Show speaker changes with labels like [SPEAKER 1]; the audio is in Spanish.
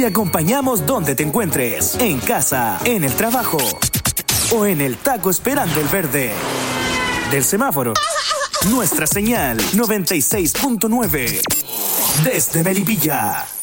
[SPEAKER 1] Te acompañamos donde te encuentres, en casa, en el trabajo o en el taco esperando el verde del semáforo. Nuestra señal 96.9 desde Melipilla.